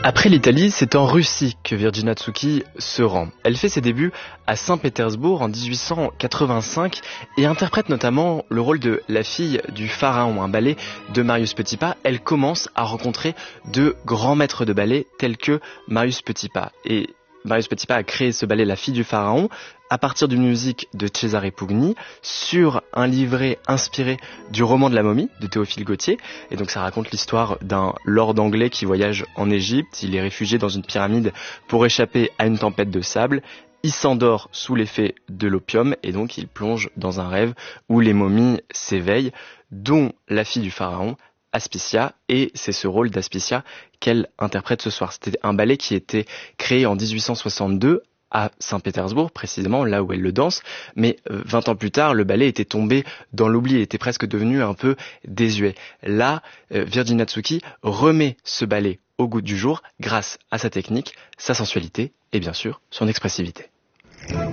Après l'Italie, c'est en Russie que Virginia Tsuki se rend. Elle fait ses débuts à Saint-Pétersbourg en 1885 et interprète notamment le rôle de la fille du pharaon, un ballet de Marius Petipa. Elle commence à rencontrer de grands maîtres de ballet tels que Marius Petipa. Et Marius Petipa a créé ce ballet La fille du pharaon à partir d'une musique de Cesare Pugni sur un livret inspiré du roman de la momie de Théophile Gautier. Et donc ça raconte l'histoire d'un lord anglais qui voyage en Égypte. Il est réfugié dans une pyramide pour échapper à une tempête de sable. Il s'endort sous l'effet de l'opium et donc il plonge dans un rêve où les momies s'éveillent, dont la fille du pharaon, Aspicia, et c'est ce rôle d'Aspicia qu'elle interprète ce soir. C'était un ballet qui était créé en 1862 à Saint-Pétersbourg, précisément là où elle le danse, mais 20 ans plus tard, le ballet était tombé dans l'oubli, était presque devenu un peu désuet. Là, Virginia Tsuki remet ce ballet au goût du jour grâce à sa technique, sa sensualité et bien sûr son expressivité.